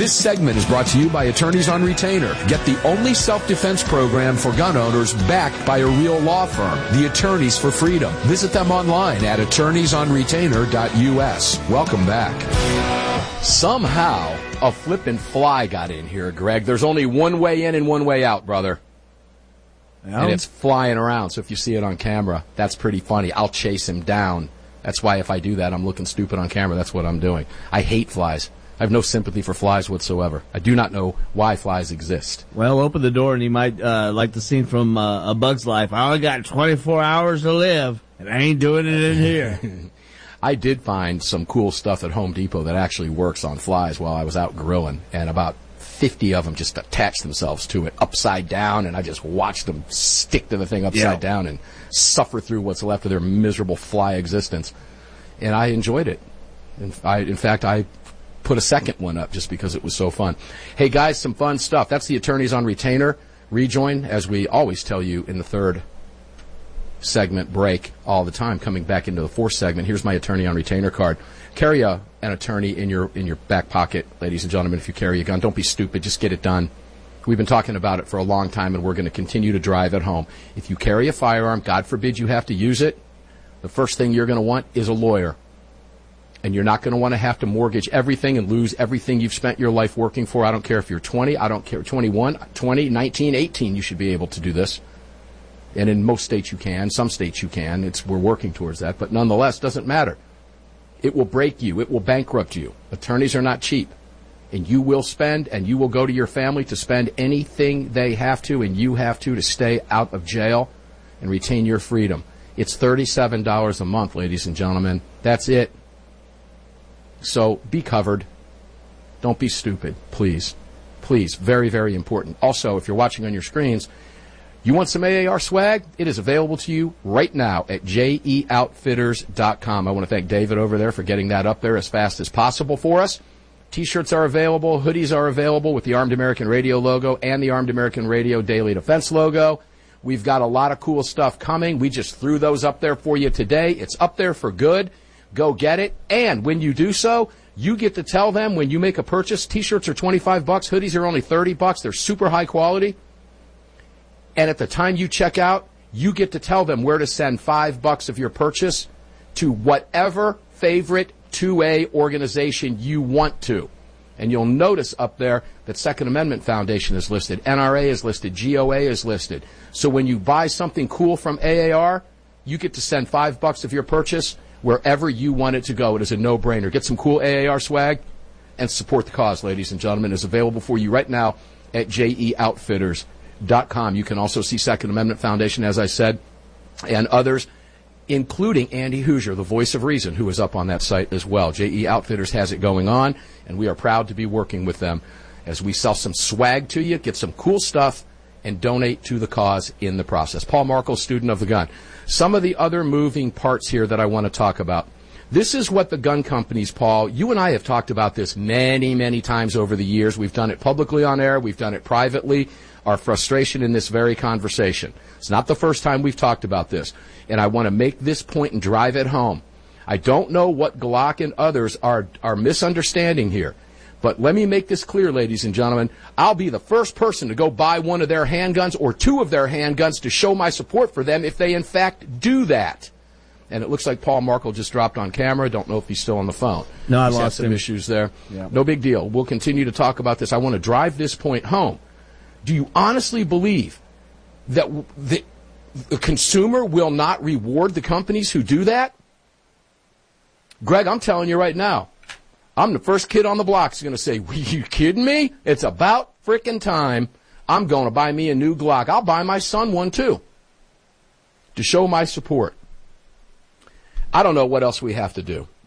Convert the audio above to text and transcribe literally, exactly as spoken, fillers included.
This segment is brought to you by Attorneys on Retainer. Get the only self-defense program for gun owners backed by a real law firm, the Attorneys for Freedom. Visit them online at attorneys on retainer dot U S. Welcome back. Somehow, a flippin' fly got in here, Greg. There's only one way in and one way out, brother. Yeah. And it's flying around, so if you see it on camera, that's pretty funny. I'll chase him down. That's why if I do that, I'm looking stupid on camera. That's what I'm doing. I hate flies. I have no sympathy for flies whatsoever. I do not know why flies exist. Well, open the door and you might, uh, like the scene from uh, A Bug's Life. I only got twenty-four hours to live, and I ain't doing it in here. I did find some cool stuff at Home Depot that actually works on flies while I was out grilling, and about fifty of them just attached themselves to it upside down, and I just watched them stick to the thing upside yeah. down and suffer through what's left of their miserable fly existence. And I enjoyed it. In, I, in fact, I put a second one up just because it was so fun. Hey, guys, some fun stuff. That's the Attorneys on Retainer. Rejoin, as we always tell you in the third segment break all the time, coming back into the fourth segment. Here's my Attorney on Retainer card. Carry a, an attorney in your in your back pocket, ladies and gentlemen, if you carry a gun. Don't be stupid. Just get it done. We've been talking about it for a long time, and we're going to continue to drive it home. If you carry a firearm, God forbid you have to use it, the first thing you're going to want is a lawyer. And you're not going to want to have to mortgage everything and lose everything you've spent your life working for. I don't care if you're twenty, I don't care, twenty-one, twenty, nineteen, eighteen, you should be able to do this. And in most states you can, some states you can. It's, we're working towards that, but nonetheless, doesn't matter. It will break you. It will bankrupt you. Attorneys are not cheap. And you will spend, and you will go to your family to spend anything they have to, and you have to, to stay out of jail and retain your freedom. It's thirty-seven dollars a month, ladies and gentlemen. That's it. So be covered. Don't be stupid, please. Please, very, very important. Also, if you're watching on your screens, you want some A A R swag? It is available to you right now at J E outfitters dot com. I want to thank David over there for getting that up there as fast as possible for us. T-shirts are available. Hoodies are available with the Armed American Radio logo and the Armed American Radio Daily Defense logo. We've got a lot of cool stuff coming. We just threw those up there for you today. It's up there for good. Go get it. And when you do so, you get to tell them when you make a purchase, T-shirts are twenty-five bucks, hoodies are only thirty bucks. They're super high quality. And at the time you check out, you get to tell them where to send five bucks of your purchase to whatever favorite two A organization you want to. And you'll notice up there that Second Amendment Foundation is listed, N R A is listed, G O A is listed. So when you buy something cool from A A R, you get to send five bucks of your purchase wherever you want it to go. It is a no-brainer. Get some cool A A R swag and support the cause, ladies and gentlemen. It is available for you right now at J E outfitters dot com. You can also see Second Amendment Foundation, as I said, and others, including Andy Hoosier, the voice of reason, who is up on that site as well. J E Outfitters has it going on, and we are proud to be working with them as we sell some swag to you, get some cool stuff, and donate to the cause in the process. Paul Markel, student of the gun. Some of the other moving parts here that I want to talk about. This is what the gun companies, Paul, you and I have talked about this many, many times over the years. We've done it publicly on air. We've done it privately. Our frustration in this very conversation. It's not the first time we've talked about this. And I want to make this point and drive it home. I don't know what Glock and others are, are misunderstanding here. But let me make this clear, ladies and gentlemen. I'll be the first person to go buy one of their handguns or two of their handguns to show my support for them if they, in fact, do that. And it looks like Paul Markel just dropped on camera. Don't know if he's still on the phone. No, I he's lost had some him. issues there. Yeah. No big deal. We'll continue to talk about this. I want to drive this point home. Do you honestly believe that the, the consumer will not reward the companies who do that? Greg, I'm telling you right now, I'm the first kid on the block who's going to say, are you kidding me? It's about frickin' time. I'm going to buy me a new Glock. I'll buy my son one, too, to show my support. I don't know what else we have to do.